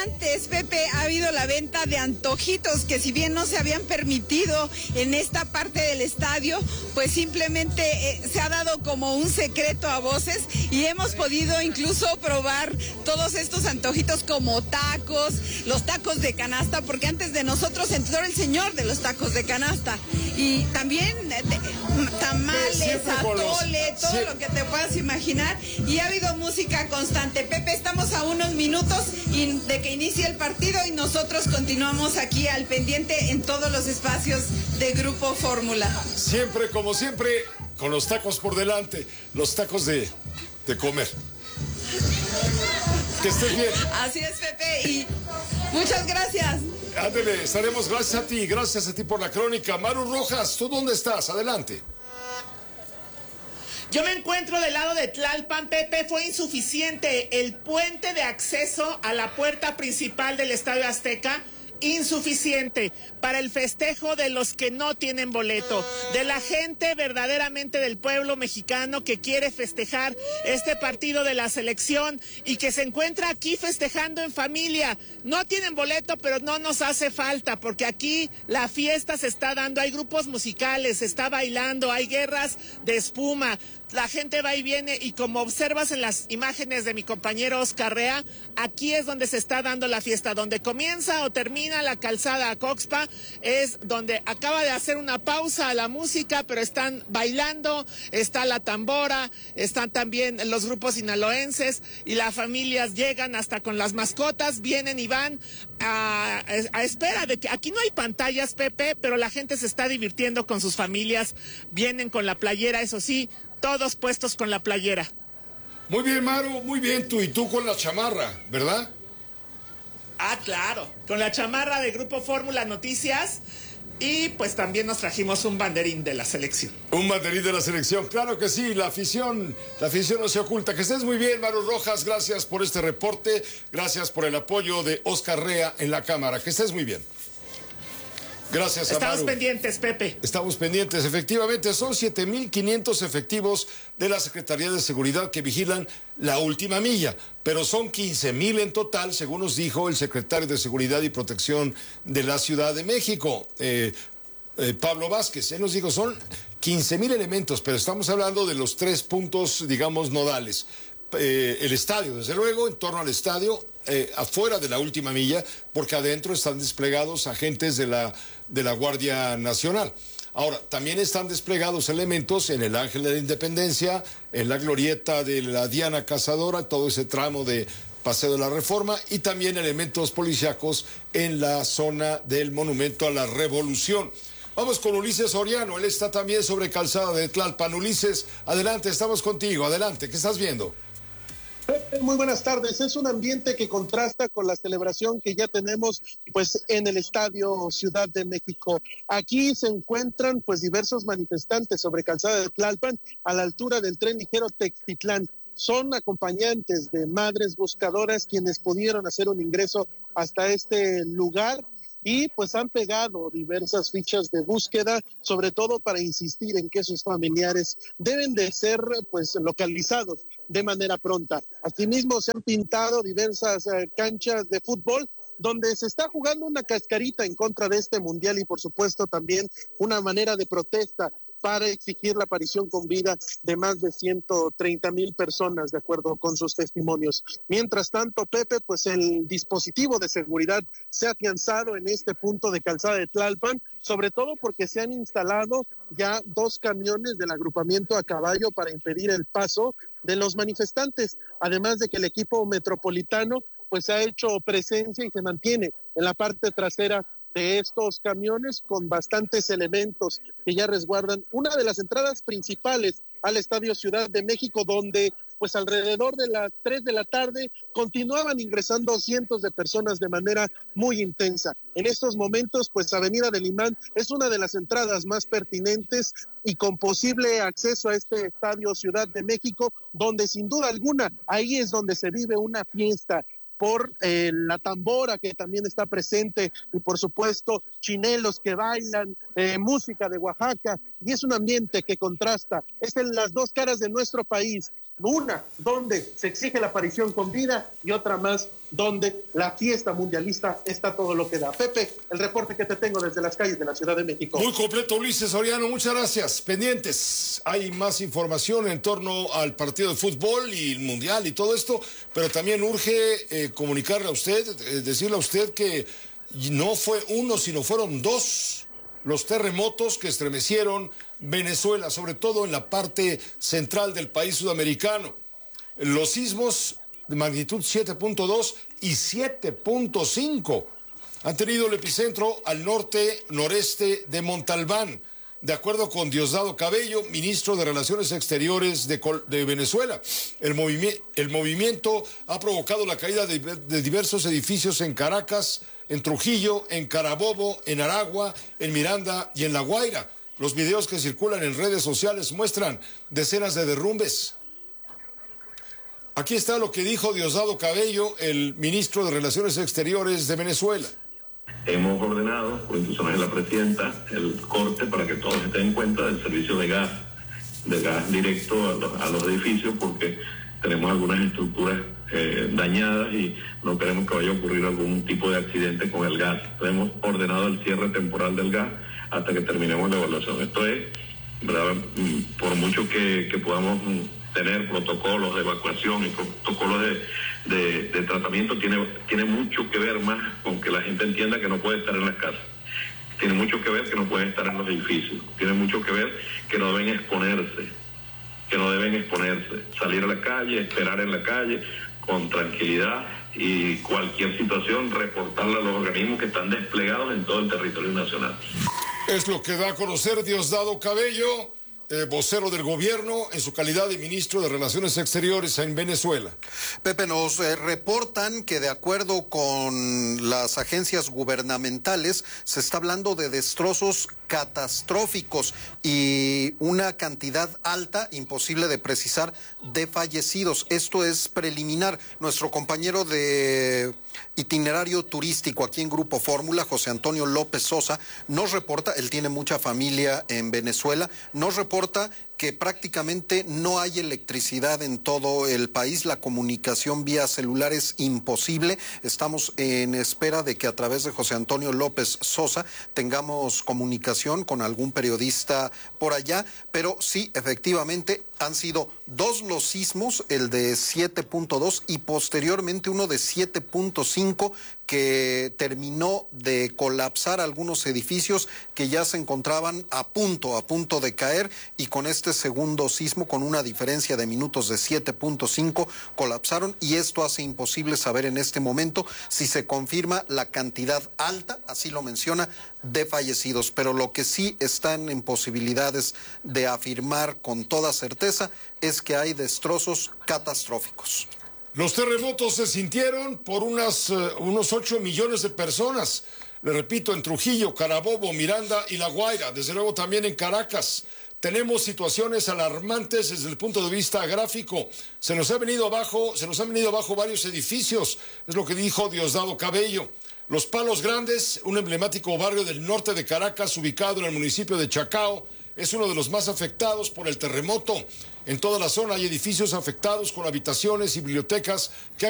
antes, Pepe, ha habido la venta de antojitos que si bien no se habían permitido en esta parte del estadio, pues simplemente se ha dado como un secreto a voces y hemos podido incluso probar todos estos antojitos como tacos, los tacos de canasta, porque antes de nosotros entró el señor de los tacos de canasta y también tamales, atole, todo lo que te puedas imaginar, y ha habido música constante. Pepe, estamos a unos minutos de que inicie el partido y nosotros continuamos aquí al pendiente en todos los espacios de Grupo Fórmula. Siempre, como siempre, con los tacos por delante, los tacos de comer. Que estés bien. Así es, Pepe, y muchas gracias. Ándele, estaremos, gracias a ti por la crónica. Maru Rojas, ¿tú dónde estás? Adelante. Yo me encuentro del lado de Tlalpan, Pepe. Fue insuficiente el puente de acceso a la puerta principal del Estadio Azteca. Insuficiente para el festejo de los que no tienen boleto, de la gente verdaderamente del pueblo mexicano que quiere festejar este partido de la selección y que se encuentra aquí festejando en familia. No tienen boleto, pero no nos hace falta, porque aquí la fiesta se está dando, hay grupos musicales, se está bailando, hay guerras de espuma. La gente va y viene y como observas en las imágenes de mi compañero Oscar Rea, aquí es donde se está dando la fiesta, donde comienza o termina la calzada Coxpa, es donde acaba de hacer una pausa a la música, pero están bailando, está la tambora, están también los grupos sinaloenses y las familias llegan hasta con las mascotas, vienen y van a espera de que aquí no hay pantallas, Pepe, pero la gente se está divirtiendo con sus familias, vienen con la playera, eso sí, todos puestos con la playera. Muy bien, Maru, muy bien, y tú con la chamarra, ¿verdad? Ah, claro, con la chamarra de Grupo Fórmula Noticias y pues también nos trajimos un banderín de la selección. Un banderín de la selección, claro que sí, la afición no se oculta. Que estés muy bien, Maru Rojas, gracias por este reporte, gracias por el apoyo de Oscar Rea en la cámara, que estés muy bien. Gracias, Amaru. Estamos pendientes, Pepe. Estamos pendientes, efectivamente, son 7,500 efectivos de la Secretaría de Seguridad que vigilan la última milla, pero son 15,000 en total, según nos dijo el secretario de Seguridad y Protección de la Ciudad de México, Pablo Vázquez. Él nos dijo, son 15,000 elementos, pero estamos hablando de los 3 puntos, digamos, nodales. El estadio, desde luego, en torno al estadio, afuera de la última milla, porque adentro están desplegados agentes de la Guardia Nacional. Ahora, también están desplegados elementos en el Ángel de la Independencia, en la glorieta de la Diana Cazadora, todo ese tramo de Paseo de la Reforma, y también elementos policíacos en la zona del Monumento a la Revolución. Vamos con Ulises Soriano, él está también sobre Calzada de Tlalpan. Ulises, adelante, estamos contigo, adelante, ¿qué estás viendo? Muy buenas tardes. Es un ambiente que contrasta con la celebración que ya tenemos pues en el Estadio Ciudad de México. Aquí se encuentran pues diversos manifestantes sobre Calzada de Tlalpan a la altura del tren ligero Textitlán. Son acompañantes de madres buscadoras quienes pudieron hacer un ingreso hasta este lugar y pues han pegado diversas fichas de búsqueda, sobre todo para insistir en que sus familiares deben de ser pues localizados de manera pronta. Asimismo se han pintado diversas canchas de fútbol donde se está jugando una cascarita en contra de este mundial y por supuesto también una manera de protesta para exigir la aparición con vida de más de 130,000 personas, de acuerdo con sus testimonios. Mientras tanto, Pepe, pues el dispositivo de seguridad se ha afianzado en este punto de Calzada de Tlalpan, sobre todo porque se han instalado ya 2 camiones del agrupamiento a caballo para impedir el paso de los manifestantes, además de que el equipo metropolitano pues ha hecho presencia y se mantiene en la parte trasera de estos camiones con bastantes elementos que ya resguardan una de las entradas principales al Estadio Ciudad de México, donde pues alrededor de las 3 de la tarde continuaban ingresando cientos de personas de manera muy intensa. En estos momentos, pues Avenida del Imán es una de las entradas más pertinentes y con posible acceso a este Estadio Ciudad de México, donde sin duda alguna ahí es donde se vive una fiesta por la tambora que también está presente y por supuesto chinelos que bailan, música de Oaxaca, y es un ambiente que contrasta, es en las dos caras de nuestro país, una donde se exige la aparición con vida y otra más donde la fiesta mundialista está todo lo que da. Pepe, el reporte que te tengo desde las calles de la Ciudad de México. Muy completo, Ulises Soriano, muchas gracias. Pendientes, hay más información en torno al partido de fútbol y el mundial y todo esto, pero también urge comunicarle a usted, decirle a usted que no fue uno, sino fueron dos los terremotos que estremecieron Venezuela, sobre todo en la parte central del país sudamericano. Los sismos de magnitud 7.2 y 7.5 han tenido el epicentro al noreste de Montalbán, de acuerdo con Diosdado Cabello, ministro de Relaciones Exteriores de Venezuela. El movimiento ha provocado la caída de diversos edificios en Caracas, en Trujillo, en Carabobo, en Aragua, en Miranda y en La Guaira. Los videos que circulan en redes sociales muestran decenas de derrumbes. Aquí está lo que dijo Diosdado Cabello, el ministro de Relaciones Exteriores de Venezuela. Hemos ordenado, por instrucciones de la presidenta, el corte para que todos estén en cuenta del servicio de gas directo a los edificios, porque tenemos algunas estructuras dañadas y no queremos que vaya a ocurrir algún tipo de accidente con el gas. Entonces hemos ordenado el cierre temporal del gas hasta que terminemos la evaluación. Esto es, ¿verdad? Por mucho que podamos tener protocolos de evacuación y protocolos de tratamiento, tiene mucho que ver más con que la gente entienda que no puede estar en las casas. Tiene mucho que ver que no pueden estar en los edificios. Tiene mucho que ver que no deben exponerse. Salir a la calle, esperar en la calle con tranquilidad y cualquier situación reportarla a los organismos que están desplegados en todo el territorio nacional. Es lo que da a conocer Diosdado Cabello, vocero del gobierno en su calidad de ministro de Relaciones Exteriores en Venezuela. Pepe, nos reportan que de acuerdo con las agencias gubernamentales se está hablando de destrozos catastróficos y una cantidad alta, imposible de precisar, de fallecidos. Esto es preliminar. Nuestro compañero de itinerario turístico aquí en Grupo Fórmula, José Antonio López Sosa, nos reporta, él tiene mucha familia en Venezuela, nos reporta que prácticamente no hay electricidad en todo el país, la comunicación vía celular es imposible. Estamos en espera de que a través de José Antonio López Sosa tengamos comunicación con algún periodista por allá, pero sí, efectivamente, han sido dos los sismos, el de 7.2 y posteriormente uno de 7.5, que terminó de colapsar algunos edificios que ya se encontraban a punto de caer, y con este segundo sismo, con una diferencia de minutos de 7.5, colapsaron, y esto hace imposible saber en este momento si se confirma la cantidad alta, así lo menciona, de fallecidos, pero lo que sí están en posibilidades de afirmar con toda certeza es que hay destrozos catastróficos. Los terremotos se sintieron por unos 8 millones de personas. Le repito, en Trujillo, Carabobo, Miranda y La Guaira, desde luego también en Caracas. Tenemos situaciones alarmantes desde el punto de vista gráfico. Se nos han venido abajo varios edificios, es lo que dijo Diosdado Cabello. Los Palos Grandes, un emblemático barrio del norte de Caracas, ubicado en el municipio de Chacao, es uno de los más afectados por el terremoto. En toda la zona hay edificios afectados con habitaciones y bibliotecas que han